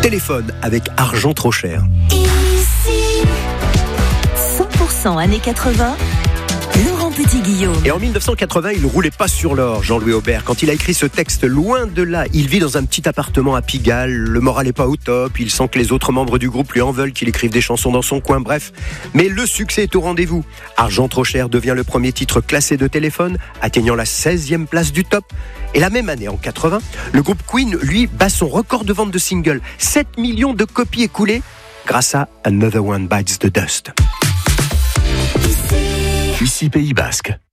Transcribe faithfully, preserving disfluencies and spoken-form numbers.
Téléphone avec Argent trop cher. Ici, cent pour cent années quatre-vingts, Laurent Petit-Guillaume. Et en mille neuf cent quatre-vingts, il ne roulait pas sur l'or, Jean-Louis Aubert. Quand il a écrit ce texte, loin de là, il vit dans un petit appartement à Pigalle, le moral n'est pas au top, il sent que les autres membres du groupe lui en veulent, qu'il écrive des chansons dans son coin, bref. Mais le succès est au rendez-vous. Argent trop cher devient le premier titre classé de Téléphone, atteignant la seizième place du top. Et la même année, en quatre-vingts, le groupe Queen, lui, bat son record de vente de singles. sept millions de copies écoulées grâce à Another One Bites the Dust. Ici Pays Basque.